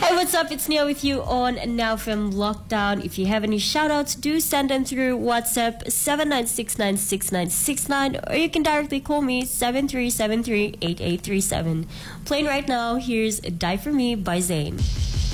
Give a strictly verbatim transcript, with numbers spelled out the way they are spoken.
Hey, what's up? It's Nia with you on Now From Lockdown. If you have any shoutouts, do send them through WhatsApp seven nine six nine six nine six nine, or you can directly call me seven three seven three eight eight three seven. Playing right now, here's Die For Me by Zayn.